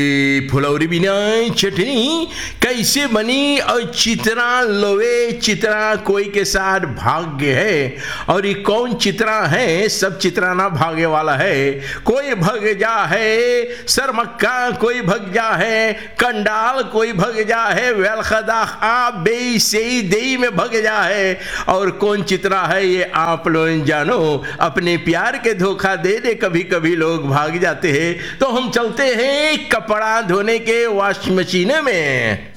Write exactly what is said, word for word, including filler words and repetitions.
फुलौरी बिना चटनी कैसे बनी और चित्रा लोवे चित्रा कोई के साथ भाग्य है। और ये कौन चित्रा है? सब चित्रा ना भागे वाला है। कोई भग जा है सरमक्का, कोई भग जा है कंडाल, कोई भग जा है वेलखदा आप बे से दे में भग जा है। और कौन चित्रा है ये आप लोग जानो। अपने प्यार के धोखा दे दे कभी कभी लोग भाग जाते हैं। तो हम चलते हैं कपड़ा धोने के वॉशिंग मशीन में।